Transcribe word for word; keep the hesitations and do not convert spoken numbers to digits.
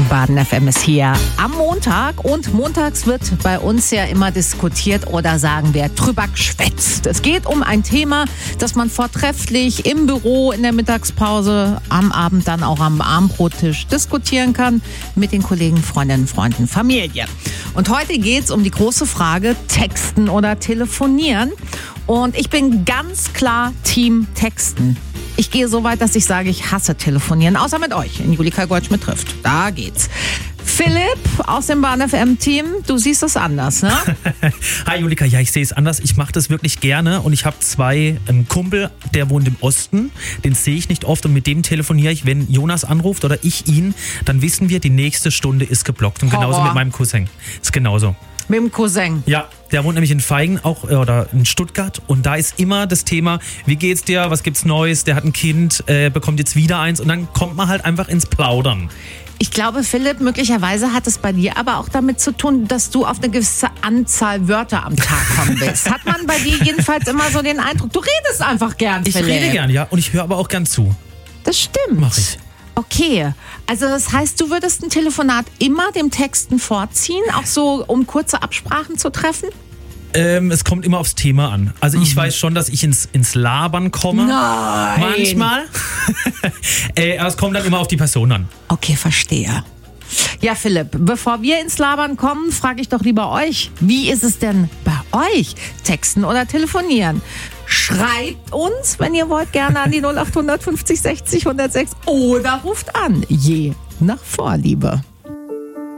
Baden F M ist hier am Montag und montags wird bei uns ja immer diskutiert oder sagen wir drüber geschwätzt. Es geht um ein Thema, das man vortrefflich im Büro, in der Mittagspause, am Abend dann auch am Abendbrottisch diskutieren kann mit den Kollegen, Freundinnen, Freunden, Familie. Und heute geht es um die große Frage, texten oder telefonieren. Und ich bin ganz klar Team Texten. Ich gehe so weit, dass ich sage, ich hasse telefonieren, außer mit euch, in Julika Goldschmidt trifft. Da geht's. Philipp aus dem Bahn F M-Team, du siehst es anders, ne? Hi Julika, ja, ich sehe es anders. Ich mache das wirklich gerne und ich habe zwei, einen Kumpel, der wohnt im Osten, den sehe ich nicht oft und mit dem telefoniere ich. Wenn Jonas anruft oder ich ihn, dann wissen wir, die nächste Stunde ist geblockt. Und genauso Horror. mit meinem Cousin. Ist genauso. Mit dem Cousin. Ja, der wohnt nämlich in Feigen auch oder in Stuttgart und da ist immer das Thema, wie geht's dir, was gibt's Neues, der hat ein Kind, äh, bekommt jetzt wieder eins und dann kommt man halt einfach ins Plaudern. Ich glaube, Philipp, möglicherweise hat es bei dir aber auch damit zu tun, dass du auf eine gewisse Anzahl Wörter am Tag kommen willst. Hat man bei dir jedenfalls immer so den Eindruck, du redest einfach gern, Ich Philipp. rede gern, ja, und ich höre aber auch gern zu. Das stimmt. Mach ich. Okay, also das heißt, du würdest ein Telefonat immer dem Texten vorziehen, auch so, um kurze Absprachen zu treffen? Ähm, es kommt immer aufs Thema an. Also ich Mhm. weiß schon, dass ich ins, ins Labern komme. Nein. Manchmal. äh, aber es kommt dann immer auf die Person an. Okay, verstehe. Ja, Philipp, bevor wir ins Labern kommen, frage ich doch lieber euch. Wie ist es denn bei euch? Texten oder telefonieren? Schreibt uns, wenn ihr wollt, gerne an die null acht fünfzig sechzig hundertsechs oder ruft an. Je nach Vorliebe.